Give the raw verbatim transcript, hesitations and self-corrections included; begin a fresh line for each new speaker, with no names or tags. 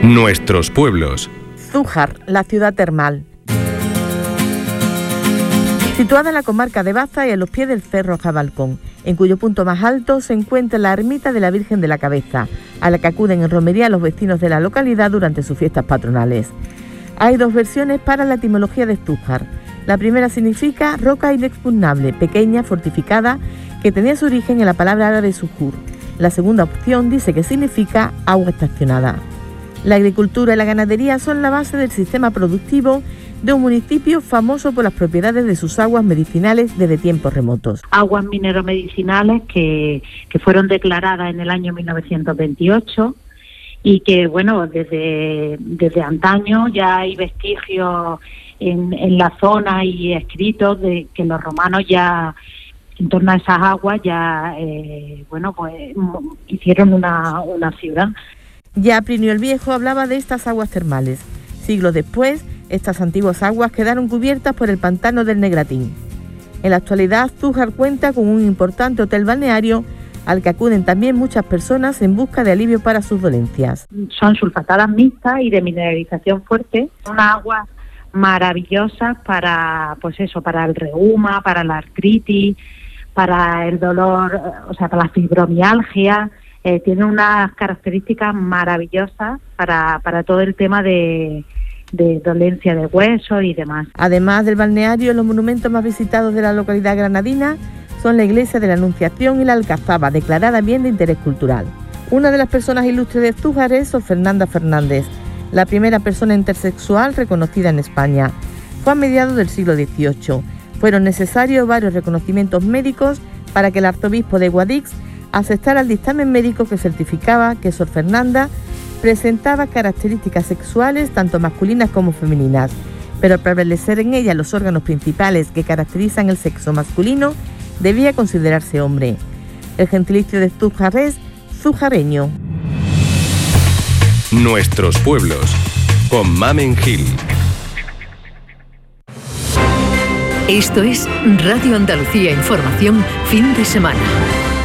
Nuestros pueblos.
Zújar, la ciudad termal. Situada en la comarca de Baza y a los pies del Cerro Jabalcón, en cuyo punto más alto se encuentra la ermita de la Virgen de la Cabeza, a la que acuden en romería los vecinos de la localidad durante sus fiestas patronales. Hay dos versiones para la etimología de Zújar. La primera significa roca inexpugnable, pequeña, fortificada, que tenía su origen en la palabra árabe sujur. La segunda opción dice que significa agua estacionada. La agricultura y la ganadería son la base del sistema productivo de un municipio famoso por las propiedades de sus aguas medicinales desde tiempos remotos.
Aguas mineromedicinales que, que fueron declaradas en el año mil novecientos veintiocho y que, bueno, desde, desde antaño ya hay vestigios en, en la zona y escritos de que los romanos ya, en torno a esas aguas, ya, eh, bueno, pues hicieron una, una ciudad.
Ya Plinio el Viejo hablaba de estas aguas termales. Siglos después, estas antiguas aguas quedaron cubiertas por el pantano del Negratín. En la actualidad, Zújar cuenta con un importante hotel balneario al que acuden también muchas personas en busca de alivio para sus dolencias.
Son sulfatadas mixtas y de mineralización fuerte, unas aguas maravillosas para, pues eso, para el reuma, para la artritis, para el dolor, o sea, para la fibromialgia. Eh, tiene unas características maravillosas para, para todo el tema de, de dolencia de huesos y demás.
Además del balneario, los monumentos más visitados de la localidad granadina son la iglesia de la Anunciación y la Alcazaba, declarada bien de interés cultural. Una de las personas ilustres de Zújar es Sor Fernanda Fernández, la primera persona intersexual reconocida en España. Fue a mediados del siglo dieciocho. Fueron necesarios varios reconocimientos médicos para que el arzobispo de Guadix aceptara el dictamen médico que certificaba que Sor Fernanda presentaba características sexuales tanto masculinas como femeninas, pero al prevalecer en ella los órganos principales que caracterizan el sexo masculino, debía considerarse hombre. El gentilicio de Zújar es zujareño.
Nuestros pueblos, con Mamen Gil.
Esto es Radio Andalucía Información, fin de semana.